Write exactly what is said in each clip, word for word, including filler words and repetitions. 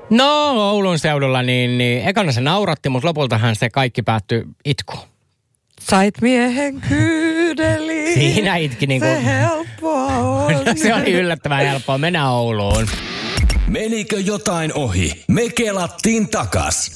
No, Oulun seudulla niin, niin ekana se nauratti, mutta lopultahan se kaikki päättyi itkuun. Sait miehen kyydeli. Siinä itki niinku... Se helppoa on. Se oli yllättävän helppoa. Mennään Ouluun. Menikö jotain ohi? Me kelattiin takas.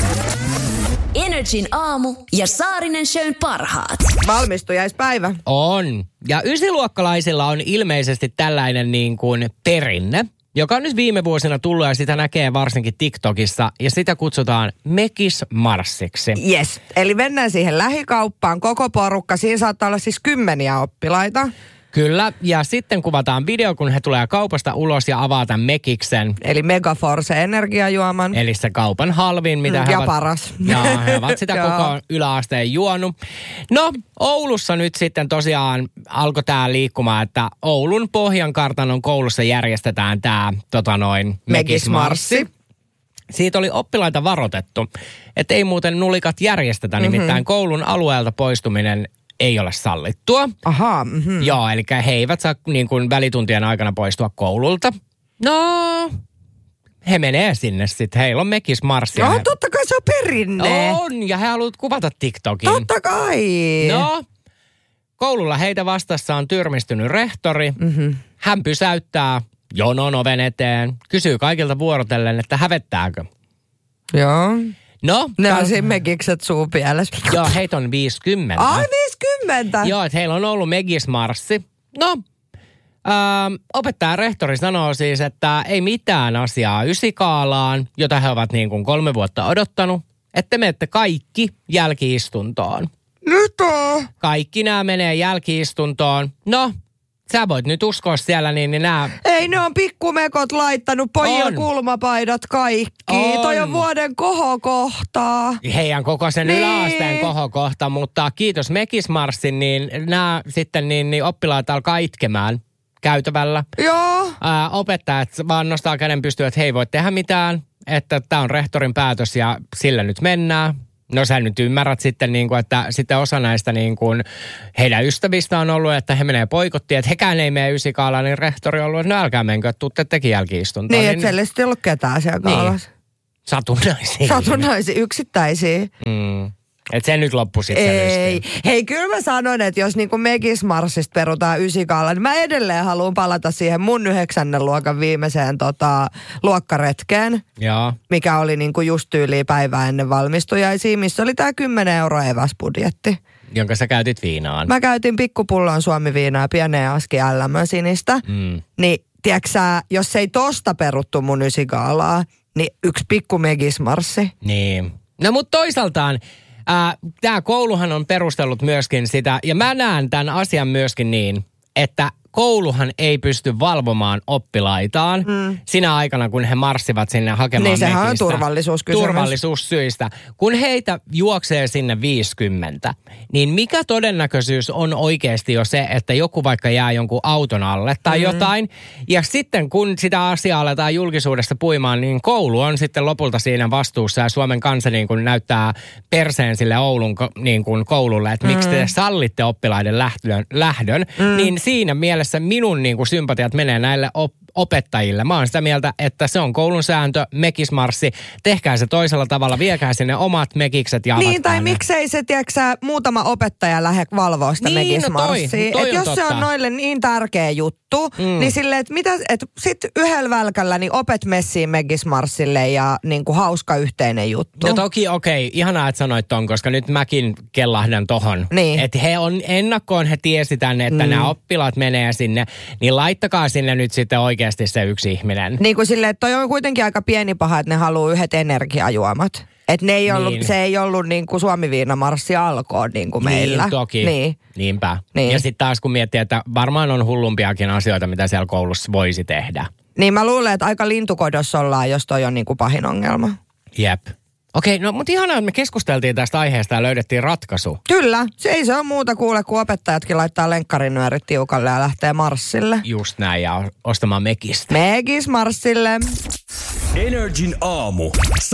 Energin aamu ja Saarinen Shown parhaat. Valmistujaispäivä. On. Ja ysiluokkalaisilla on ilmeisesti tällainen niin kuin perinne, joka on nyt viime vuosina tullut ja sitä näkee varsinkin TikTokissa. Ja sitä kutsutaan mekismarssiksi. Yes. Eli mennään siihen lähikauppaan koko porukka. Siinä saattaa olla siis kymmeniä oppilaita. Kyllä, ja sitten kuvataan video, kun he tulee kaupasta ulos ja avaa tämän mekiksen. Eli Megaforce energiajuoman. Eli se kaupan halvin, mitä ja he ovat... paras. Ja he ovat sitä koko yläasteen juonut. No, Oulussa nyt sitten tosiaan alkoi tämä liikkumaan, että Oulun Pohjankartanon koulussa järjestetään tämä tota noin mekismarssi. Siitä oli oppilaita varoitettu, että ei muuten nulikat järjestetä, mm-hmm. nimittäin koulun alueelta poistuminen ei ole sallittua. Ahaa. Mm-hmm. Joo, eli he eivät saa niin kuin välituntien aikana poistua koululta. No, he menee sinne sitten. Heillä on mekismarssi. No, totta kai se on perinne. On, ja he haluavat kuvata TikTokin. Totta kai. No, koululla heitä vastassa on tyrmistynyt rehtori. Mm-hmm. Hän pysäyttää jonon oven eteen. Kysyy kaikilta vuorotellen, että hävettääkö. Joo. No. Ne on siinä mekikset suupielessä. Joo, heitä on viisikymmentä. Ai viisikymmentä? Joo, että heillä on ollut mekismarssi. No, ähm, opettaja rehtori sanoo siis, että ei mitään asiaa ysikaalaan, jota he ovat niin kuin kolme vuotta odottanut, että menette kaikki jälki-istuntoon. Nyt on. Kaikki nämä menee jälki-istuntoon. No, sä voit nyt uskoa siellä, niin, niin nämä... Ei, ne on pikkumekot laittanut pojilla on. Kulmapaidat kaikki. On. Toi on vuoden kohokohtaa. Heidän koko sen niin. yläasteen kohokohta, mutta kiitos mekismarssin, niin nämä sitten niin, niin oppilaat alkaa itkemään käytävällä. Joo. Ää, opettajat vaan nostaa käden pystyyn, että hei voi tehdä mitään, että tämä on rehtorin päätös ja sillä nyt mennään. No sä nyt ymmärrät sitten, niin kuin, että sitten osa näistä niin kuin, heidän ystävistä on ollut, että he menee poikottiin, että hekään ei mene ysikaalaan, niin rehtori on ollut, että no älkää menkö, että tuutte tekin jälki-istuntoon. Niin, että siellä ei sitten ollut ketään siellä kaalassa. Niin. Satunnaisia. Satunnaisia, yksittäisiä. Mm. Että se nyt loppui sitten. Ei. Hei, kyllä mä sanon, että jos niinku mekismarssista perutaan ysikaalla, niin mä edelleen haluan palata siihen mun yhdeksännen luokan viimeiseen tota, luokkaretkeen. Joo. Mikä oli niinku just tyyliin päivää ennen valmistujaisia, missä oli tää kymmenen euroa eväsbudjetti. Jonka sä käytit viinaan. Mä käytin pikkupullon suomi-viinaa, pieneen aski L M sinistä. Mm. Niin, tiedätkö sä, jos ei tosta peruttu mun ysikaalaa, niin yksi pikku mekismarssi. Niin. No mutta toisaaltaan... Äh, tämä kouluhan on perustellut myöskin sitä, ja mä näen tämän asian myöskin niin, että kouluhan ei pysty valvomaan oppilaitaan mm. sinä aikana, kun he marssivat sinne hakemaan niin, sehän mekistä. on turvallisuuskysymys. Turvallisuussyistä. Kun heitä juoksee sinne viisikymmentä, niin mikä todennäköisyys on oikeasti jo se, että joku vaikka jää jonkun auton alle tai mm. jotain. Ja sitten kun sitä asiaa aletaan julkisuudessa puimaan, niin koulu on sitten lopulta siinä vastuussa ja Suomen kansa niin kuin näyttää perseen sille Oulun niin kuin koululle, että mm. miksi te sallitte oppilaiden lähdön, lähdön mm. niin siinä mielessä minun niin kuin sympatiat menee näille op- opettajille. Mä oon sitä mieltä, että se on koulun sääntö, mekismarssi. Tehkää se toisella tavalla, viekää sinne omat mekikset ja niin, tai ne. Miksei se, tiedätkö muutama opettaja lähde valvoa sitä niin, mekismarssia. No toi, toi että jos totta. se on noille niin tärkeä juttu, mm. niin silleen, että mitä, että sit yhdellä välkällä niin opet messiin mekismarssille ja niin kuin hauska yhteinen juttu. No toki okei, okay, ihanaa, että sanoit ton, koska nyt mäkin kellahdan tohon. Niin. Että he on ennakkoon, he tiesi tänne, että mm. nämä oppilaat menee sinne, niin laittakaa sinne nyt sitten oikeasti se yksi ihminen. Niin kuin silleen, että toi on kuitenkin aika pieni paha, että ne haluaa yhdet energiajuomat. Että ne ei ollut, niin. se ei ollut niin kuin Suomi-viinamarssi alkoon niin kuin meillä. Niin, toki. Niin. Niinpä. Niin. Ja sitten taas kun miettii, että varmaan on hullumpiakin asioita, mitä siellä koulussa voisi tehdä. Niin mä luulen, että aika lintukodossa ollaan, jos toi on niin kuin pahin ongelma. Jep. Okei, no mutta ihanaa, että me keskusteltiin tästä aiheesta ja löydettiin ratkaisu. Kyllä, se ei se ole muuta kuule, kun opettajatkin laittaa lenkkarinyörit tiukalle ja lähtee marssille. Just näin, ja ostamaan mekistä. Mekis marssille. Energin aamu.